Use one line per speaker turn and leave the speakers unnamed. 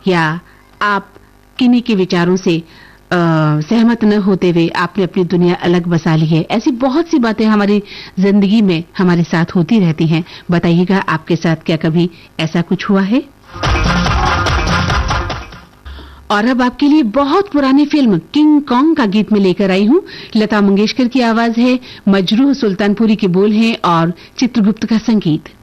या आप किन्हीं के विचारों से सहमत न होते हुए आपने अपनी दुनिया अलग बसा ली है। ऐसी बहुत सी बातें हमारी जिंदगी में हमारे साथ होती रहती हैं। बताइएगा आपके साथ क्या कभी ऐसा कुछ हुआ है? और अब आपके लिए बहुत पुरानी फिल्म किंग कॉन्ग का गीत में लेकर आई हूँ। लता मंगेशकर की आवाज है, मजरूह सुल्तानपुरी के बोल हैं और चित्रगुप्त का संगीत।